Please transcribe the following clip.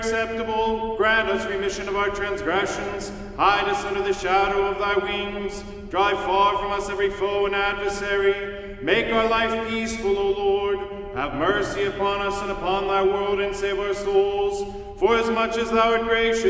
acceptable. Grant us remission of our transgressions. Hide us under the shadow of thy wings. Drive far from us every foe and adversary. Make our life peaceful, O Lord. Have mercy upon us and upon thy world, and save our souls. For as much as thou art gracious,